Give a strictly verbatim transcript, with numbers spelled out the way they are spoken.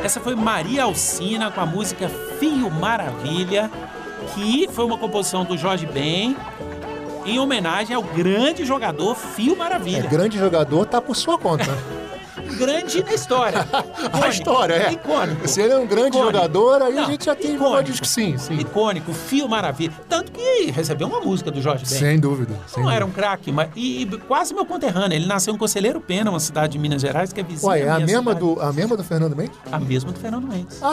Essa foi Maria Alcina com a música Fio Maravilha, que foi uma composição do Jorge Ben, em homenagem ao grande jogador Fio Maravilha. É, grande jogador tá por sua conta. Grande na história. A história, é. Icônico. Se ele é um grande Icônico. jogador, aí Não, a gente já tem icônico. uma diz que sim, sim. Icônico, Fio Maravilha. Tanto que recebeu uma música do Jorge Ben. Sem dúvida. Sem Não dúvida. era um craque, mas e, e quase meu conterrâneo. Ele nasceu em Conselheiro Pena, uma cidade de Minas Gerais que é vizinha Ué, é à a minha mesma, cidade. do, a mesma do Fernando Mendes? A mesma do Fernando Mendes.